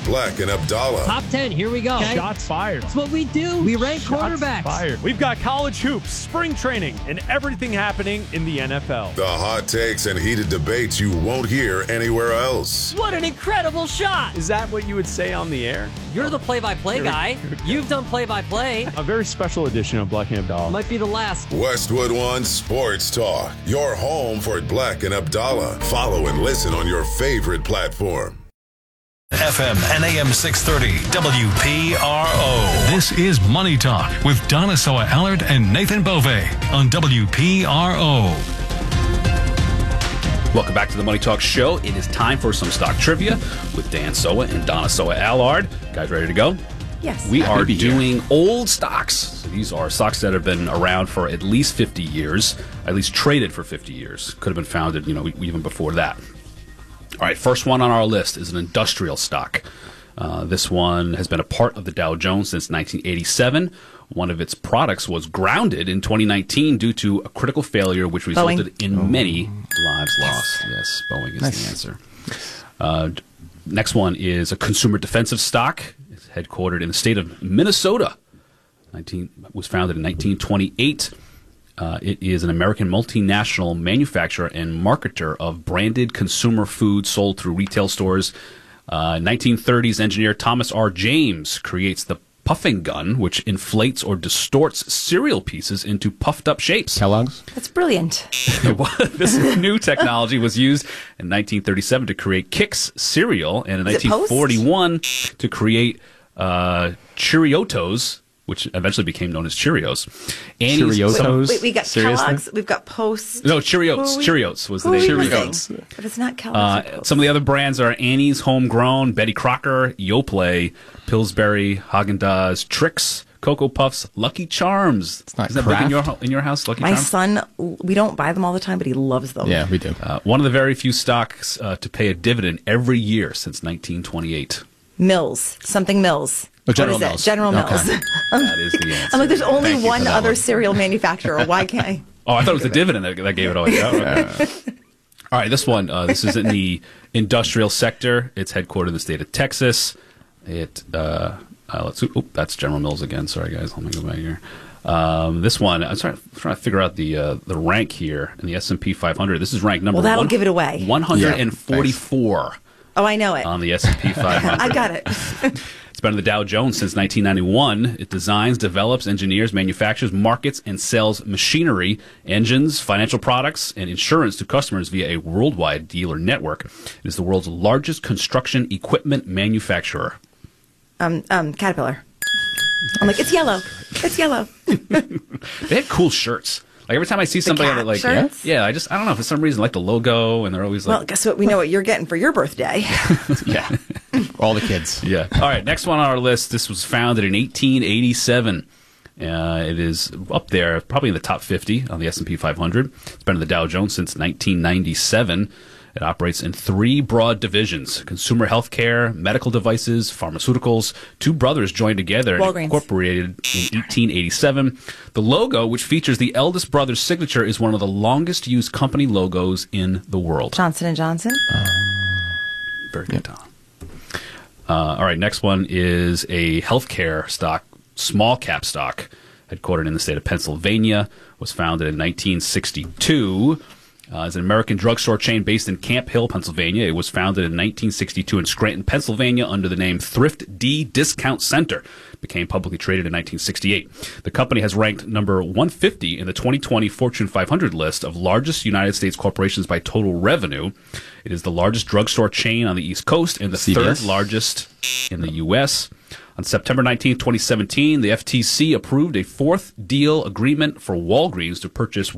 Black and Abdallah. Top 10, here we go. Shots fired. That's what we do. We rank quarterbacks. Fired. We've got college hoops, spring training, and everything happening in the NFL. The hot takes and heated debates you won't hear anywhere else. What an incredible shot. Is that what you would say on the air? You're the play-by-play guy. You've done play-by-play. A very special edition of Black and Abdallah. Might be the last. Westwood One Sports Talk. Your home for Black and Abdallah. Follow and listen on your favorite platform. FM and AM 630 WPRO. This is Money Talk with Donna Soa Allard and Nathan Beauvais on WPRO. Welcome back to the Money Talk Show. It is time for some stock trivia with Dan Soa and Donna Soa Allard. Guys, ready to go? Yes. We are doing old stocks. So these are stocks that have been around for at least 50 years, at least traded for 50 years. Could have been founded, even before that. All right, first one on our list is an industrial stock. This one has been a part of the Dow Jones since 1987. One of its products was grounded in 2019 due to a critical failure, which resulted in many lives lost. Yes, Boeing is the answer. Next one is a consumer defensive stock. It's headquartered in the state of Minnesota. Was founded in 1928. It is an American multinational manufacturer and marketer of branded consumer food sold through retail stores. 1930s engineer Thomas R. James creates the puffing gun, which inflates or distorts cereal pieces into puffed up shapes. Kellogg's? That's brilliant. This new technology was used in 1937 to create Kix cereal, and in 1941 to create Cheerios, which eventually became known as Cheerios. Cheerios? Wait, we got Seriously? Kellogg's, we've got Post. No, Cheerios. Cheerios was the name. Cheerios. If it's not Kellogg's or Post. Some of the other brands are Annie's Homegrown, Betty Crocker, Yoplait, Pillsbury, Haagen-Dazs, Trix, Cocoa Puffs, Lucky Charms. It's not Is that big Kraft? in your house, Lucky My Charms? son, we don't buy them all the time, but he loves them. Yeah, we do. One of the very few stocks to pay a dividend every year since 1928. Mills. Something Mills. Oh, General what is Mills. it? General Okay. Mills. That is the answer. I'm like, there's only Thank you one for that other one. cereal manufacturer. Why can't I? Oh, I thought it was the dividend that gave it away. Oh, okay. All right, this one. This is in the industrial sector. It's headquartered in the state of Texas. Let's see. Oh, that's General Mills again. Sorry, guys. Let me go back here. This one. I'm trying to figure out the rank here in the S&P 500. This is ranked number. Well, that'll give it away. 144. Oh, I know it. On the S&P 500. I got it. It's been in the Dow Jones since 1991. It designs, develops, engineers, manufactures, markets, and sells machinery, engines, financial products, and insurance to customers via a worldwide dealer network. It is the world's largest construction equipment manufacturer. Caterpillar. I'm like, it's yellow. It's yellow. They had cool shirts. Like every time I see somebody cat that like, shirts? yeah, I don't know, for some reason, like the logo, and they're always like, Well, guess what? We know what you're getting for your birthday. yeah. All the kids. Yeah. All right. Next one on our list. This was founded in 1887. It is up there, probably in the top 50 on the S&P 500. It's been in the Dow Jones since 1997. It operates in three broad divisions: consumer healthcare, medical devices, pharmaceuticals. Two brothers joined together and Walgreens. incorporated in 1887. The logo, which features the eldest brother's signature, is one of the longest used company logos in the world. Johnson & Johnson. Very good, Tom. All right, next one is a healthcare stock, small cap stock, headquartered in the state of Pennsylvania, was founded in 1962. It's an American drugstore chain based in Camp Hill, Pennsylvania. It was founded in 1962 in Scranton, Pennsylvania under the name Thrift D Discount Center. It became publicly traded in 1968. The company has ranked number 150 in the 2020 Fortune 500 list of largest United States corporations by total revenue. It is the largest drugstore chain on the East Coast and the third largest in the U.S. On September 19, 2017, the FTC approved a fourth deal agreement for Walgreens to purchase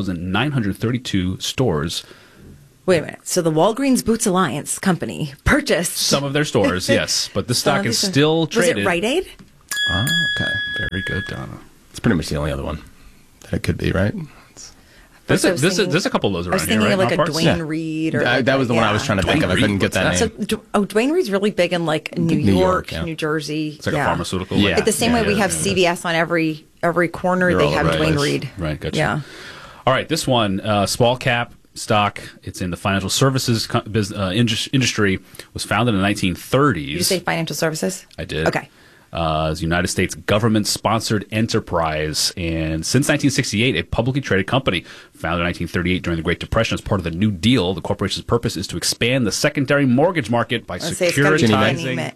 1,932 stores. Wait a minute. So the Walgreens Boots Alliance company purchased Some of their stores, yes. But the stock is still traded. Was it Rite Aid? Oh, okay. Very good, Donna. It's pretty much the only other one that it could be, right? There's a couple of those I was around here, thinking right? of like a Mount Parks? Dwayne Reed. Or That was the one I was trying to think of. I couldn't get that So, name. Dwayne Reed's really big in like New York, yeah. New Jersey. It's like a pharmaceutical. Yeah. Like the same way we have CVS on every corner, They're they all have right. Dwayne Reed. Right, gotcha. Yeah. All right, this one, small cap stock. It's in the financial services industry. Was founded in the 1930s. Did you say financial services? I did. Okay. It's a United States government-sponsored enterprise, and since 1968, a publicly traded company. Founded in 1938 during the Great Depression as part of the New Deal, the corporation's purpose is to expand the secondary mortgage market by securitizing.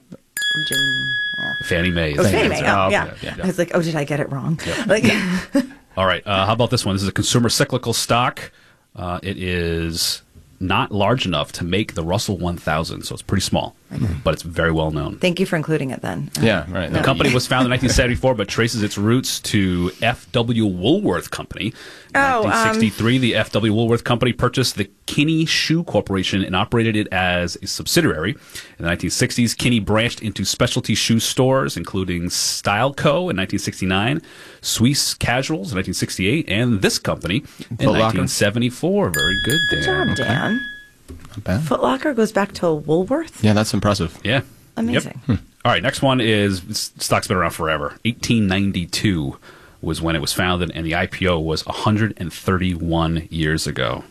Fannie Mae. Oh, Fannie Mae. Oh, yeah. yeah. I was like, oh, did I get it wrong? Yep. Like, all right. How about this one? This is a consumer cyclical stock. It is not large enough to make the Russell 1000, so it's pretty small, but it's very well known. Thank you for including it then. Yeah, right. The company was founded in 1974, but traces its roots to F.W. Woolworth Company. In 1963, the F.W. Woolworth Company purchased the Kinney Shoe Corporation and operated it as a subsidiary. In the 1960s, Kinney branched into specialty shoe stores, including Style Co. in 1969, Swiss Casuals in 1968, and this company in 1974. Very good, Dan. Good job, Dan. Not bad. Foot Locker goes back to Woolworth? Yeah, that's impressive. Yeah. Amazing. Yep. All right, next one is, stock's been around forever. 1892 was when it was founded, and the IPO was 131 years ago.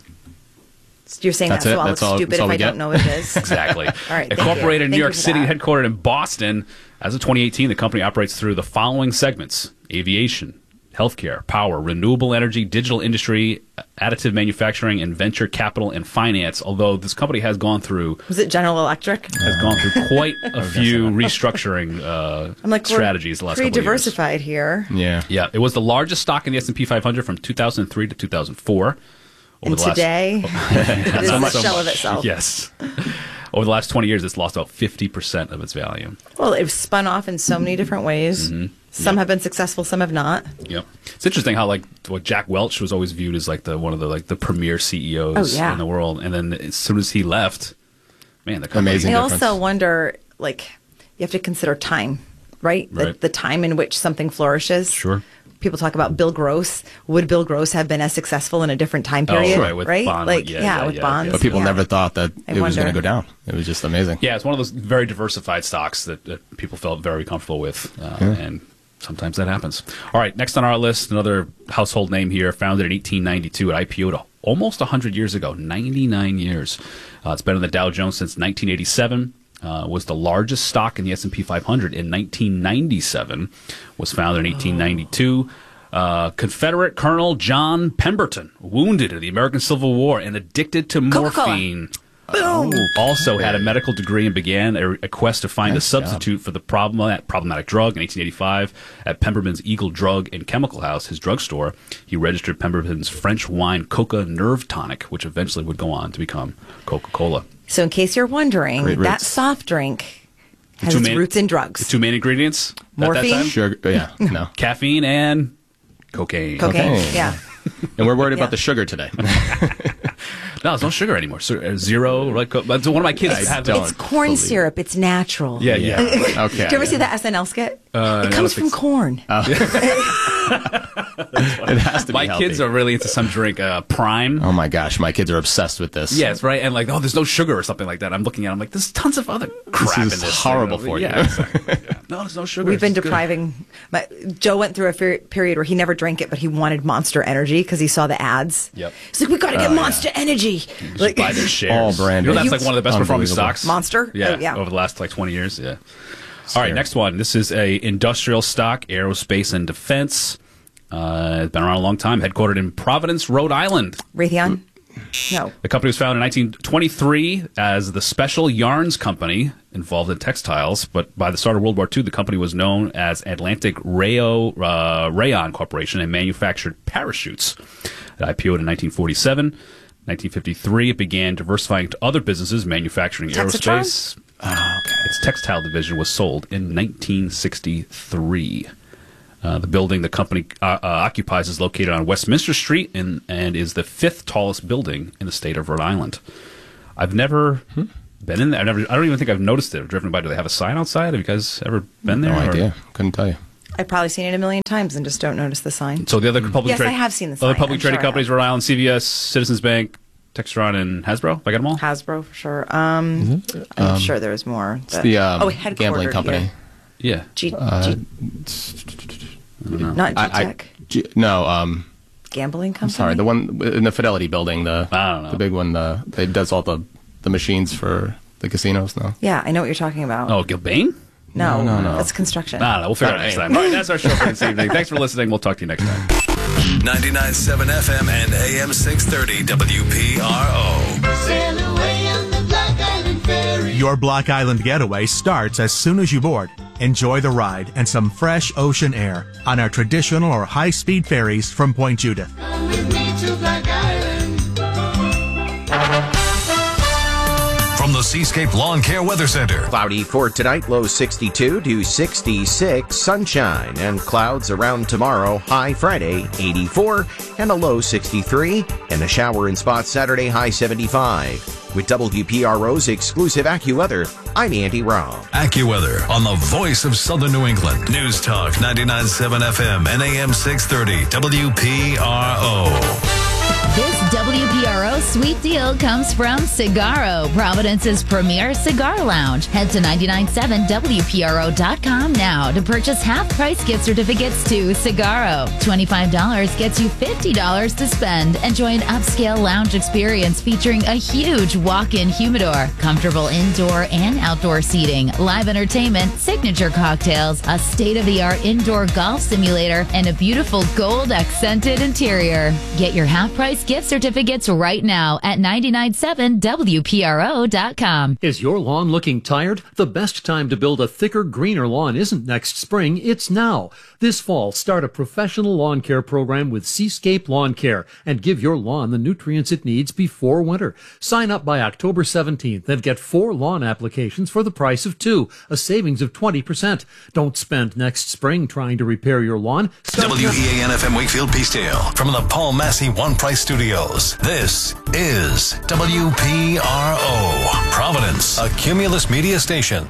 You're saying That's that it? so I'll look That's all- stupid that's all if we I don't get? know what it is. Exactly. All right, thank Incorporated in you. New York Thank you City, for that. headquartered in Boston. As of 2018, the company operates through the following segments: aviation, healthcare, power, renewable energy, digital industry, additive manufacturing, and venture capital and finance. Although this company has gone through Was it General Electric? quite a few restructuring I'm like, strategies the we're last pretty couple of years. diversified here. Yeah. Yeah, it was the largest stock in the S&P 500 from 2003 to 2004. And today, it is a shell of itself. Yes. Over the last 20 years, it's lost about 50% of its value. Well, it was spun off in so many different ways. Some have been successful, some have not. Yep. It's interesting how what Jack Welch was always viewed as one of the premier CEOs in the world, and then as soon as he left, man, the company, Amazing. I difference. also wonder, you have to consider time, right? Right. The time in which something flourishes. Sure. People talk about Bill Gross. Would Bill Gross have been as successful in a different time period? right, with Bond, with Bonds. But people yeah. never thought that I it was going wonder. to go down. It was just amazing. Yeah, it's one of those very diversified stocks that people felt very comfortable with, and sometimes that happens. All right, next on our list, another household name here, founded in 1892. It IPO'd almost 100 years ago, 99 years. It's been in the Dow Jones since 1987. Was the largest stock in the S&P 500 in 1997. Was founded in 1892. Confederate Colonel John Pemberton, wounded in the American Civil War and addicted to Coca-Cola. morphine. Boom. Also had a medical degree and began a quest to find a substitute for the problematic drug. In 1885, at Pemberton's Eagle Drug and Chemical House, his drugstore, he registered Pemberton's French wine Coca Nerve Tonic, which eventually would go on to become Coca-Cola. So in case you're wondering, Great that roots. soft drink has its roots in drugs. The two main ingredients? at that Morphine? time? Sugar. Yeah. No. Caffeine and cocaine. Cocaine. Cocaine. Yeah. And we're worried Yeah. about the sugar today. No, there's no sugar anymore. Zero. Right? But one of my kids have don't. It's corn syrup. It's natural. Yeah, yeah. Okay. Did you ever see that SNL skit? It no, comes I from think so. corn. It has to be My healthy. kids are really into some drink, Prime. Oh my gosh, my kids are obsessed with this. Yes, right. And there's no sugar or something like that. I'm looking at it, I'm like, there's tons of other crap is in this. horrible for you. Yeah, exactly. Yeah. No, there's no sugar. We've been It's good. depriving. Joe went through a period where he never drank it, but he wanted Monster Energy because he saw the ads. Yep. He's like, we got to get Monster Energy. Just buy their shares. All branded. You know, that's one of the best performing Unbelievable. stocks. Monster? Yeah, Oh, yeah. over the last 20 years. Yeah. All right, next one. This is a industrial stock, aerospace and defense. It's been around a long time. Headquartered in Providence, Rhode Island. Raytheon? No. The company was founded in 1923 as the Special Yarns Company, involved in textiles. But by the start of World War II, the company was known as Atlantic Rayon Corporation and manufactured parachutes. It IPO'd in 1947. 1953, it began diversifying to other businesses, manufacturing Texatron? aerospace. Its textile division was sold in 1963. The building the company occupies is located on Westminster Street and is the fifth tallest building in the state of Rhode Island. I've never been in there. I don't even think I've noticed it or driven by. Do they have a sign outside? Have you guys ever been there? No or- idea. Couldn't tell you. I've probably seen it a million times and just don't notice the sign. So the other public Yes, I have seen the other sign. public I'm trading sure I companies, have. Rhode Island, CVS, Citizens Bank, Textron, and Hasbro. Have I got them all? Hasbro, for sure. I'm sure there was more. It's the headquartered gambling company. here. Yeah. Not I- G-Tech. gambling company? Sorry, the one in the Fidelity building, I don't know. the big one, that does all the machines for the casinos now. Yeah, I know what you're talking about. Oh, Gilbane? No, No. that's construction. I don't know. We'll figure it out next time. All right, that's our show for this evening. Thanks for listening. We'll talk to you next time. 99.7 FM and AM 630 WPRO. Sail away on the Black Island Ferry. Your Black Island getaway starts as soon as you board. Enjoy the ride and some fresh ocean air on our traditional or high-speed ferries from Point Judith. Come with me to Black Island. From the Seascape Lawn Care Weather Center. Cloudy for tonight, low 62 to 66, sunshine and clouds around tomorrow, high Friday 84 and a low 63, and a shower in spots Saturday, high 75. With WPRO's exclusive AccuWeather, I'm Andy Robb. AccuWeather on the voice of Southern New England. News Talk 99.7 FM and AM 630 WPRO. This WPRO sweet deal comes from Cigaro, Providence's premier cigar lounge. Head to 997WPRO.com now to purchase half-price gift certificates to Cigaro. $25 gets you $50 to spend. Enjoy an upscale lounge experience featuring a huge walk-in humidor, comfortable indoor and outdoor seating, live entertainment, signature cocktails, a state-of-the-art indoor golf simulator, and a beautiful gold-accented interior. Get your half-price gift certificates right now at 997WPRO.com. Is your lawn looking tired? The best time to build a thicker, greener lawn isn't next spring, it's now. This fall, start a professional lawn care program with Seascape Lawn Care and give your lawn the nutrients it needs before winter. Sign up by October 17th and get 4 lawn applications for the price of 2, a savings of 20%. Don't spend next spring trying to repair your lawn. WEAN FM Wakefield Peacedale from the Paul Massey One Price Studios. This is WPRO, Providence, a Cumulus media station.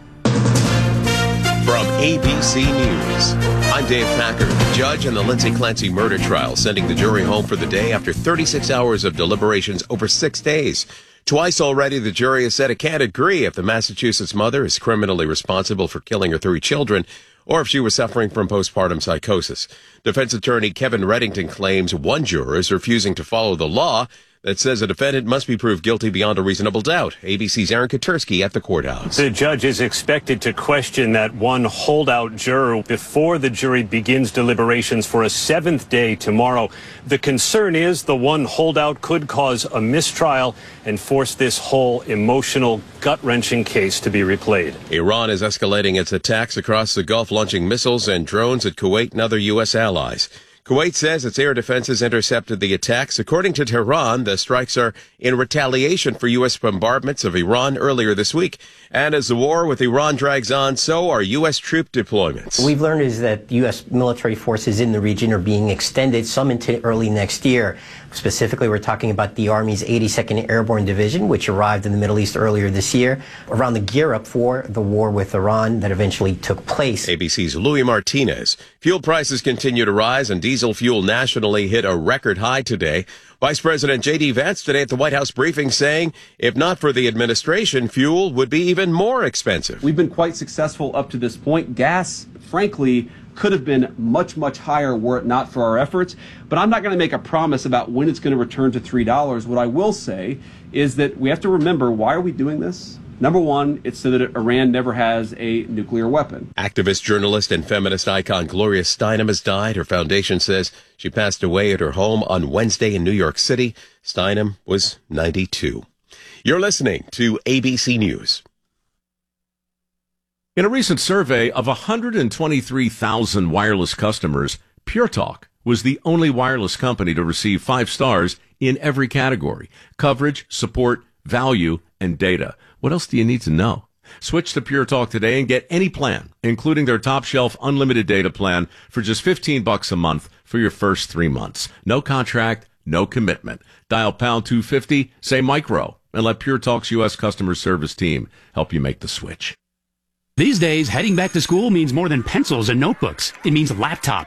From ABC News, I'm Dave Packer. The judge in the Lindsay Clancy murder trial sending the jury home for the day after 36 hours of deliberations over 6 days. Twice already, the jury has said it can't agree if the Massachusetts mother is criminally responsible for killing her 3 children or if she was suffering from postpartum psychosis. Defense attorney Kevin Reddington claims one juror is refusing to follow the law that says a defendant must be proved guilty beyond a reasonable doubt. ABC's Aaron Katersky at the courthouse. The judge is expected to question that one holdout juror before the jury begins deliberations for a 7th day tomorrow. The concern is the one holdout could cause a mistrial and force this whole emotional, gut-wrenching case to be replayed. Iran is escalating its attacks across the Gulf, launching missiles and drones at Kuwait and other U.S. allies. Kuwait says its air defenses intercepted the attacks. According to Tehran, the strikes are in retaliation for U.S. bombardments of Iran earlier this week. And as the war with Iran drags on, so are U.S. troop deployments. What we've learned is that U.S. military forces in the region are being extended, some into early next year. Specifically, we're talking about the Army's 82nd Airborne Division, which arrived in the Middle East earlier this year, around the gear-up for the war with Iran that eventually took place. ABC's Louis Martinez. Fuel prices continue to rise, and diesel fuel nationally hit a record high today. Vice President J.D. Vance today at the White House briefing saying, if not for the administration, fuel would be even more expensive. We've been quite successful up to this point. Gas, frankly, could have been much, much higher were it not for our efforts. But I'm not going to make a promise about when it's going to return to $3. What I will say is that we have to remember, why are we doing this? Number one, it's so that Iran never has a nuclear weapon. Activist, journalist, and feminist icon Gloria Steinem has died. Her foundation says she passed away at her home on Wednesday in New York City. Steinem was 92. You're listening to ABC News. In a recent survey of 123,000 wireless customers, Pure Talk was the only wireless company to receive 5 stars in every category: coverage, support, value, and data. What else do you need to know? Switch to Pure Talk today and get any plan, including their top shelf unlimited data plan for just $15 a month for your first 3 months. No contract, no commitment. Dial pound 250, say micro, and let Pure Talk's U.S. customer service team help you make the switch. These days, heading back to school means more than pencils and notebooks. It means laptops,